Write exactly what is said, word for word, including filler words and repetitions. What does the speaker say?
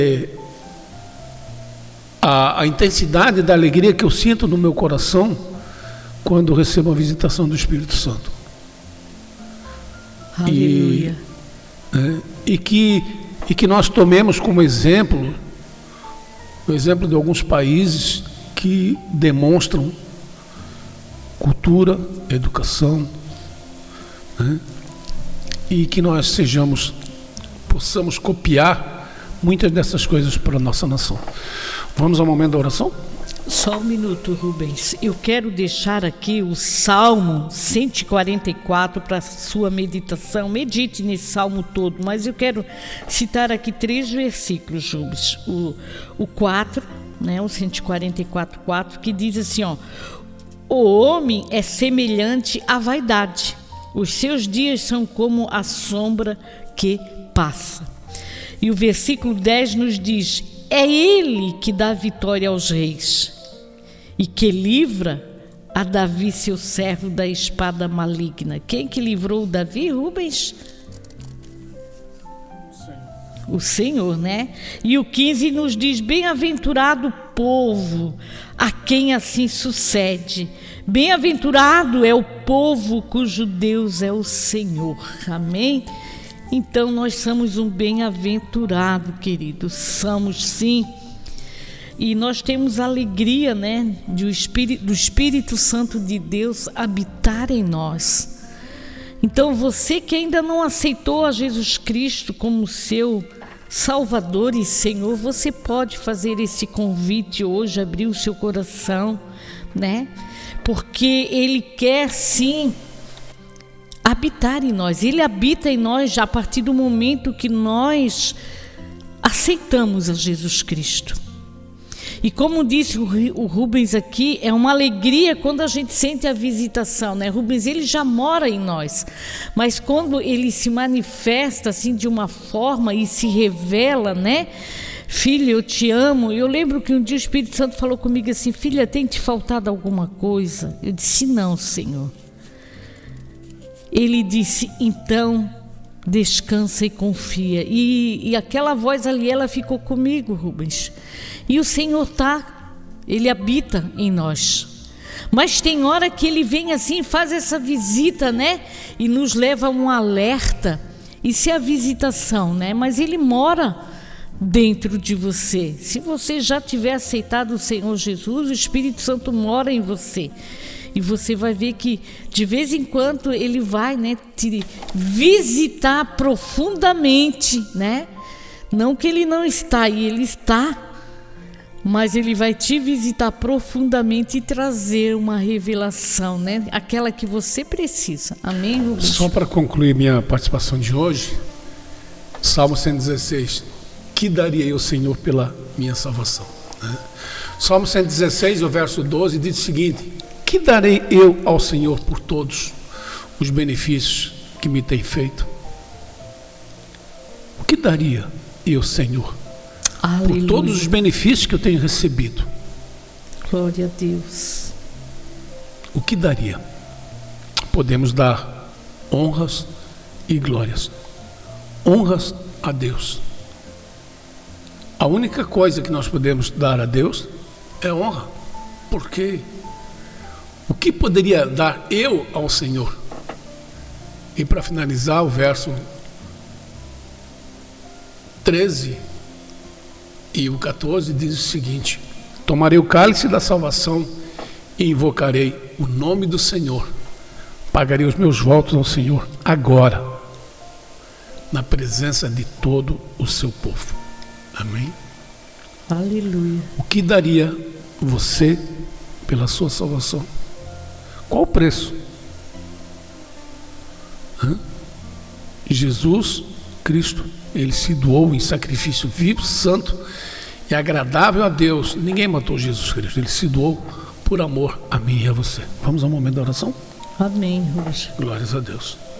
a, a intensidade da alegria que eu sinto no meu coração quando recebo a visitação do Espírito Santo. Aleluia. E, é, e, que, e que nós tomemos como exemplo o exemplo de alguns países que demonstram cultura, educação, né? E que nós sejamos, possamos copiar muitas dessas coisas para a nossa nação. Vamos ao momento da oração? Só um minuto, Rubens. Eu quero deixar aqui o Salmo cento e quarenta e quatro para sua meditação. Medite nesse Salmo todo, mas eu quero citar aqui três versículos, Rubens. O, o quatro, né, o cento e quarenta e quatro, quatro, que diz assim, ó: o homem é semelhante à vaidade, os seus dias são como a sombra que passa. E o versículo dez nos diz: é ele que dá vitória aos reis e que livra a Davi, seu servo, da espada maligna. Quem que livrou Davi, Rubens? O Senhor, né? E o quinze nos diz: bem-aventurado o povo a quem assim sucede. Bem-aventurado é o povo cujo Deus é o Senhor. Amém? Então nós somos um bem-aventurado, queridos. Somos, sim. E nós temos a alegria, né, de o Espírito, do Espírito Santo de Deus habitar em nós. Então você que ainda não aceitou a Jesus Cristo como seu Salvador e Senhor, você pode fazer esse convite hoje, abrir o seu coração, né? Porque Ele quer sim habitar em nós. Ele habita em nós já a partir do momento que nós aceitamos a Jesus Cristo. E como disse o Rubens aqui, é uma alegria quando a gente sente a visitação, né? Rubens, ele já mora em nós, mas quando ele se manifesta assim de uma forma e se revela, né? Filha, eu te amo. Eu lembro que um dia o Espírito Santo falou comigo assim: filha, tem te faltado alguma coisa? Eu disse: não, Senhor. Ele disse: então descansa e confia. E, e aquela voz ali, ela ficou comigo, Rubens. E o Senhor tá, Ele habita em nós. Mas tem hora que Ele vem assim, faz essa visita, né? E nos leva a um alerta. Isso é a visitação, né? Mas Ele mora dentro de você. Se você já tiver aceitado o Senhor Jesus, o Espírito Santo mora em você. E você vai ver que de vez em quando Ele vai, né, te visitar profundamente, né? Não que Ele não está aí, Ele está. Mas Ele vai te visitar profundamente e trazer uma revelação, né? Aquela que você precisa. Amém, Rubens? Só para concluir minha participação de hoje, Salmo cento e dezesseis. Que daria eu, Senhor, pela minha salvação? Né? Salmo cento e dezesseis, o verso doze, diz o seguinte: que darei eu ao Senhor por todos os benefícios que me tem feito? O que daria eu, Senhor, Aleluia, por todos os benefícios que eu tenho recebido? Glória a Deus. O que daria? Podemos dar honras e glórias. Honras a Deus. A única coisa que nós podemos dar a Deus é honra. Por quê? O que poderia dar eu ao Senhor? E para finalizar, o verso treze e o quatorze diz o seguinte: tomarei o cálice da salvação e invocarei o nome do Senhor. Pagarei os meus votos ao Senhor agora, na presença de todo o seu povo. Amém? Aleluia. O que daria você pela sua salvação? Qual o preço? Hã? Jesus Cristo, Ele se doou em sacrifício vivo, santo e agradável a Deus. Ninguém matou Jesus Cristo, Ele se doou por amor a mim e a você. Vamos ao momento da oração? Amém, Rubens. Glórias a Deus.